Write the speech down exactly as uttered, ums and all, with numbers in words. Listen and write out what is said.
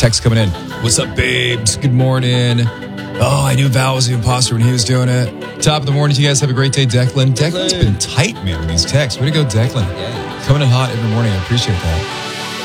Text coming in. What's up, babes? Good morning. Oh, I knew Val was the imposter when he was doing it. Top of the morning to you guys. Have a great day, Declan. Declan's been tight, man, with these texts. Way to go, Declan. Yeah. Coming in hot every morning. I appreciate that.